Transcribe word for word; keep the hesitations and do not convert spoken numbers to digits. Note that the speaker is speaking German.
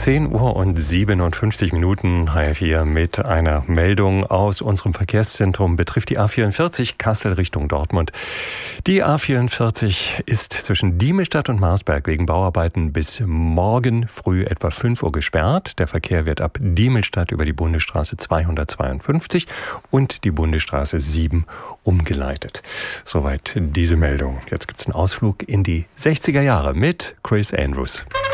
zehn Uhr und siebenundfünfzig Minuten, H F hier mit einer Meldung aus unserem Verkehrszentrum, betrifft die A vierundvierzig Kassel Richtung Dortmund. Die A vierundvierzig ist zwischen Diemestadt und Marsberg wegen Bauarbeiten bis morgen früh etwa fünf Uhr gesperrt. Der Verkehr wird ab Diemestadt über die Bundesstraße zweihundertzweiundfünfzig und die Bundesstraße sieben umgeleitet. Soweit diese Meldung. Jetzt gibt's einen Ausflug in die sechziger Jahre mit Chris Andrews.